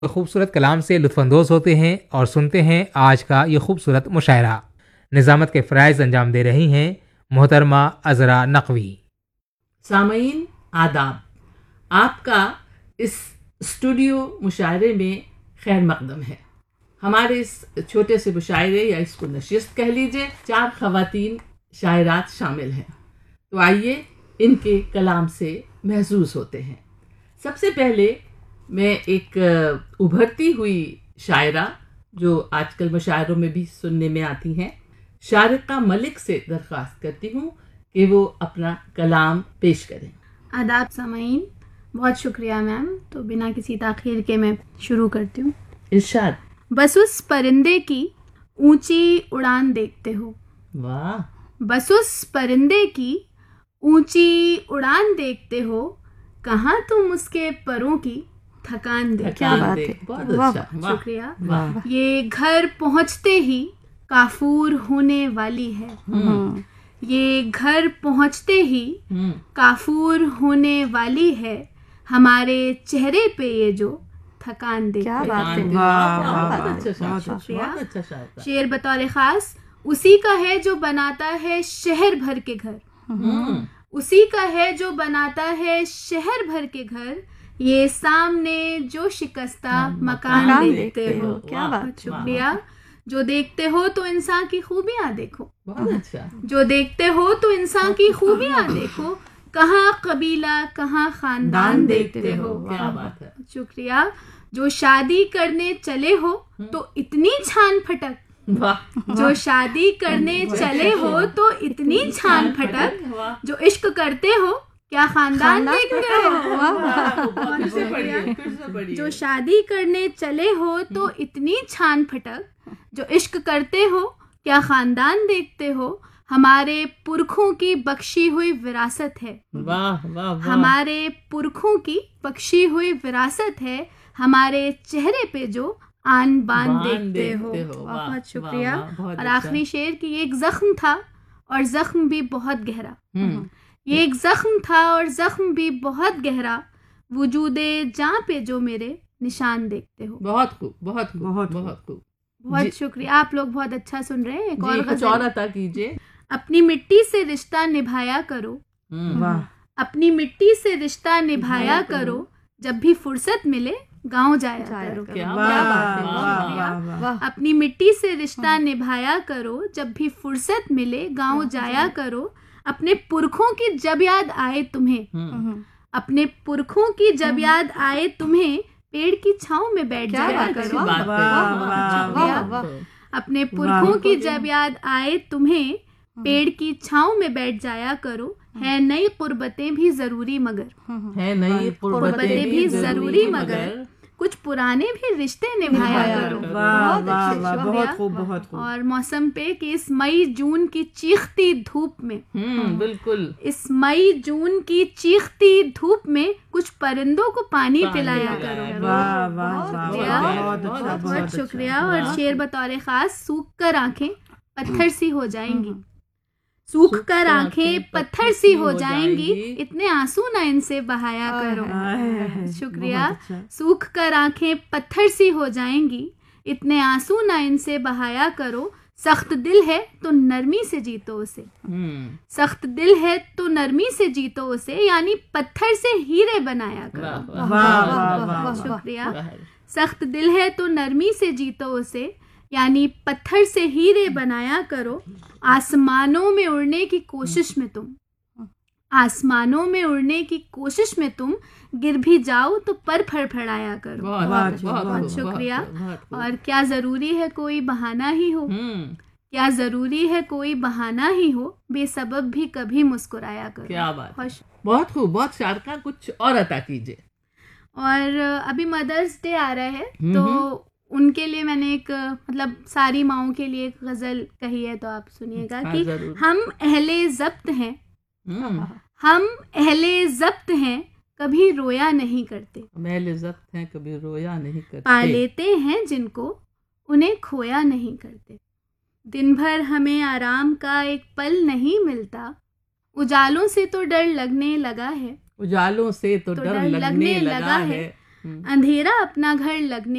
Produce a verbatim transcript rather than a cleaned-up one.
खूबसूरत कलाम से लुत्फानंदोज होते हैं और सुनते हैं आज का ये खूबसूरत मुशायरा। निज़ामत के फ़राइज़ अंजाम दे रही हैं मोहतरमा अज़रा नकवी। सामईन आदाब, आपका इस स्टूडियो मुशायरे में खैर मकदम है। हमारे इस छोटे से मुशायरे या इसको नशिस्त कह लीजिए, चार ख़वातीन शायरात शामिल हैं। तो आइए इनके कलाम से महसूस होते हैं। सबसे पहले मैं एक उभरती हुई शायरा जो आजकल मुशायरों में भी सुनने में आती हैं, शारिका मलिक से दरख्वास्त करती हूँ कि वो अपना कलाम पेश करें। आदाब सामईन, बहुत शुक्रिया मैम। तो बिना किसी ताख़ीर के मैं शुरू करती हूँ। इरशाद। बस उस परिंदे की ऊंची उड़ान देखते हो। वाह। बस उस परिंदे की ऊंची उड़ान देखते हो, कहाँ तुम उसके परों की थकान देखते। क्या बात है, बहुत अच्छा, शुक्रिया। वाह। ये घर पहुँचते ही काफूर होने वाली है। ये घर पहुँचते ही काफूर होने वाली है, हमारे चेहरे पे ये जो थकान देखते। क्या बात है, बहुत अच्छा शायर। शेर बतौर खास उसी का है जो बनाता है शहर भर के घर। उसी का है जो बनाता है शहर भर के घर, ये सामने जो शिकस्ता मकान देखते हो। क्या बात। शुक्रिया। जो देखते हो तो इंसान की खूबियाँ देखो। बहुत अच्छा। जो देखते हो तो इंसान की खूबियाँ देखो, कहाँ कबीला कहाँ खानदान देखते हो। क्या बात है। शुक्रिया। जो शादी करने चले हो तो इतनी छान फटक। वाह। जो शादी करने चले हो तो इतनी छान फटक, जो इश्क करते हो क्या खानदान देखते हो। जो शादी करने चले हो तो इतनी छान फटक, जो इश्क करते हो क्या खानदान देखते हो, हमारे पुरखों की बख्शी हुई विरासत है। वाह वाह। हमारे पुरखों की बख्शी हुई विरासत है, हमारे चेहरे पे जो आन बान देखते हो। बहुत शुक्रिया। और आखिरी शेर की एक जख्म था और जख्म भी बहुत गहरा। ये एक जख्म था और जख्म भी बहुत गहरा, वजूदे जां पे जो मेरे निशान देखते हो। बहुत खूब, बहुत खूब, बहुत बहुत खूब। बहुत शुक्रिया। आप लोग बहुत अच्छा सुन रहे हैं। एक और कुछ और अता कीजिए। अपनी मिट्टी से रिश्ता निभाया करो। वाह। अपनी मिट्टी से रिश्ता निभाया करो, जब भी फुर्सत मिले गांव जाया करो। क्या बात है। वाह, वाह। अपनी मिट्टी से रिश्ता निभाया करो, जब भी फुर्सत मिले गांव जाया करो। अपने पुरखों की जब याद आए तुम्हें, अपने पुरखों की जब याद आए तुम्हें, पेड़ की छांव में बैठ जाया करो। अपने पुरखों की जब याद आए तुम्हें, पेड़ की छांव में बैठ जाया करो। है नई कुर्बतें भी जरूरी मगर, है नई कुर्बतें भी जरूरी मगर, कुछ पुराने भी रिश्ते निभाया करो। बहुत खूब, बहुत खूब। और मौसम पे कि इस मई जून की चीखती धूप में, हम्म बिल्कुल, इस मई जून की चीखती धूप में कुछ परिंदों को पानी पिलाया करो। वाह वाह वाह, बहुत शुक्रिया। और शेर बतौर खास, सूख कर आंखें पत्थर सी हो जाएंगी, सूख कर आंखें पत्थर सी हो जाएंगी, इतने आंसू ना इनसे बहाया करो। शुक्रिया। सूख कर आंखें पत्थर सी हो जाएंगी, इतने आंसू ना इनसे बहाया करो। सख्त दिल है तो नरमी से जीतो उसे, सख्त दिल है तो नरमी से जीतो उसे, यानी पत्थर से हीरे बनाया करो। शुक्रिया। सख्त दिल है तो नरमी से जीतो उसे, यानी पत्थर से हीरे बनाया करो। आसमानों में उड़ने की कोशिश में तुम, आसमानों में उड़ने की कोशिश में तुम, गिर भी जाओ तो पर फड़फड़ाया करो। बहुत बहुत शुक्रिया। और क्या जरूरी है कोई बहाना ही हो, क्या जरूरी है कोई बहाना ही हो, बेसबब भी कभी मुस्कुराया करो। क्या बात। बहुत खूब, बहुत शारका। कुछ और अता कीजिए। और अभी मदर्स डे आ रहा है, तो उनके लिए मैंने एक, मतलब सारी माओं के लिए एक गजल कही है, तो आप सुनिएगा कि हम अहले ज़ब्त हैं, हम अहले ज़ब्त हैं, कभी रोया नहीं करते। अहले ज़ब्त हैं, कभी रोया नहीं करते। पा लेते हैं जिनको, उन्हें खोया नहीं करते। दिन भर हमें आराम का एक पल नहीं मिलता, उजालों से तो डर लगने लगा है, उजालों से तो, तो डर लगने, लगने लगा है, अंधेरा अपना घर लगने